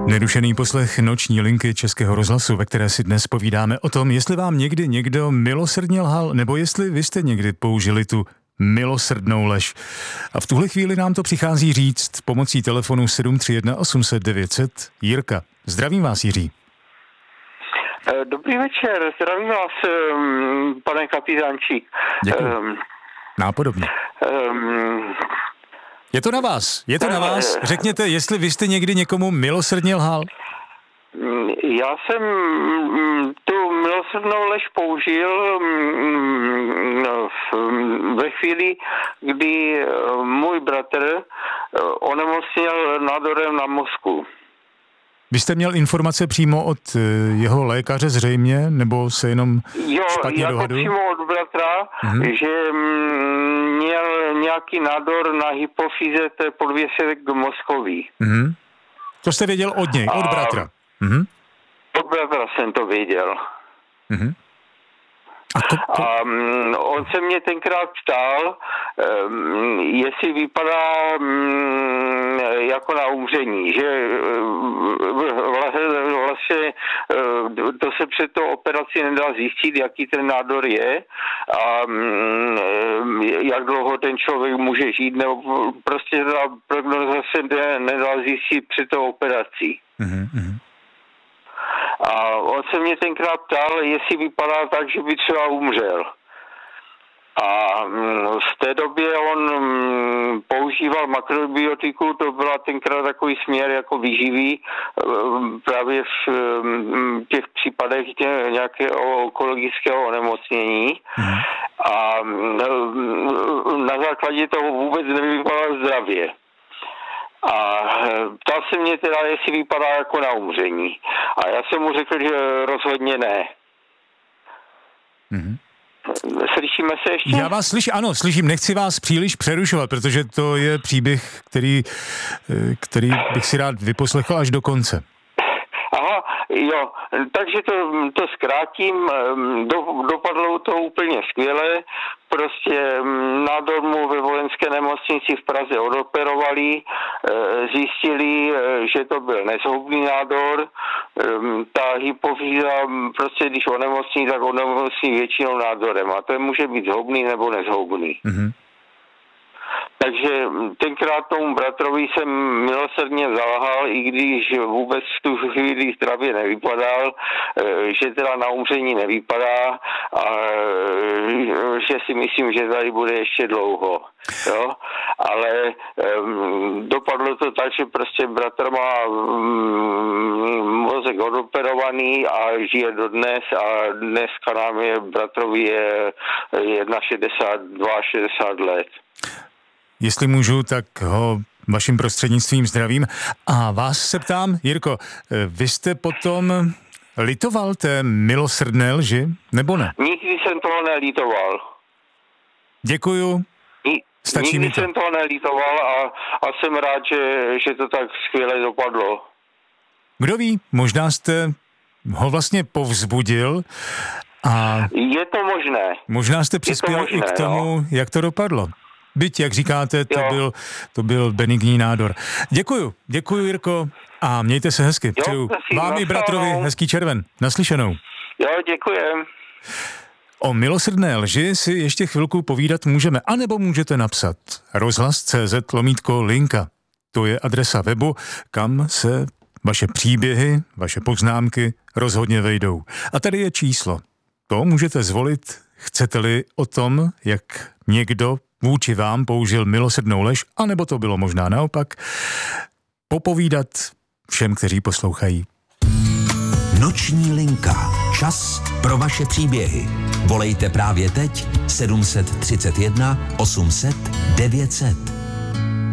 Nerušený poslech noční linky Českého rozhlasu, ve které si dnes povídáme o tom, jestli vám někdy někdo milosrdně lhal, nebo jestli vy jste někdy použili tu milosrdnou lež. A v tuhle chvíli nám to přichází říct pomocí telefonu 731 800 900 Jirka. Zdravím vás, Jiří. Dobrý večer, zdravím vás, pane kapitánčík. Děkuji. Nápodobně. Je to na vás, Řekněte, jestli vy jste někdy někomu milosrdně lhal. Já jsem tu milosrdnou lež použil ve chvíli, kdy můj bratr onemocněl nádorem na mozku. Vy jste měl informace přímo od jeho lékaře zřejmě, nebo se jenom špatně dohadují? Jo, přímo od bratra, že měl nějaký nádor na hypofýze, to je podvěsek mozkový. To jste věděl od něj, od bratra? Od bratra jsem to věděl. A on se mě tenkrát ptal, jestli vypadá jako na umření, že vlastně to se před tou operací nedá zjistit, jaký ten nádor je a jak dlouho ten člověk může žít, nebo prostě ta prognoza se nedá zjistit před tou operací. A on se mě tenkrát ptal, jestli vypadá tak, že by třeba umřel. A v té době on používal makrobiotiku, to byla tenkrát takový směr jako výživý, právě v těch případech nějakého onkologického onemocnění. A na základě toho vůbec nevypadal zdravě. A ptal se mě teda, jestli vypadá jako na umření. A já jsem mu řekl, že rozhodně ne. Slyšíme se ještě? Já vás slyším, nechci vás příliš přerušovat, protože to je příběh, který bych si rád vyposlechl až do konce. Aha, jo, takže to zkrátím, dopadlo to úplně skvěle, prostě nádor mu ve vojenské nemocnici v Praze odoperovali, zjistili, že to byl nezhoubný nádor, ta hypofýza, prostě když onemocní, tak onemocní většinou nádorem a to může být zhoubný nebo nezhoubný. Takže tenkrát tomu bratrovi jsem milosrdně zalhal, i když vůbec v tu chvíli zdravě nevypadal, že teda na umření nevypadá a že si myslím, že tady bude ještě dlouho. Jo? Ale dopadlo to tak, že prostě bratr má mozek odoperovaný a žije dodnes a dneska nám je bratrovi je 61 let. Jestli můžu, tak ho vaším prostřednictvím zdravím. A vás se ptám, Jirko, vy jste potom litoval té milosrdné lži, nebo ne? Nikdy jsem toho nelitoval. Děkuju. Stačí nikdy jsem toho nelitoval a jsem rád, že to tak skvěle dopadlo. Kdo ví, možná jste ho vlastně povzbudil a... Je to možné. Možná jste přispěl i k tomu, jak to dopadlo. Byť, jak říkáte, to byl benigní nádor. Děkuju, Jirko, a mějte se hezky. Přeju vám i bratrovi hezký červen. Naslyšenou. Jo, děkujem. O milosrdné lži si ještě chvilku povídat můžeme, anebo můžete napsat rozhlas.cz/linka. To je adresa webu, kam se vaše příběhy, vaše poznámky rozhodně vejdou. A tady je číslo. To můžete zvolit, chcete-li o tom, jak někdo vůči vám použil milosrdnou lež, anebo to bylo možná naopak, popovídat všem, kteří poslouchají. Noční linka. Čas pro vaše příběhy. Volejte právě teď 731 800 900.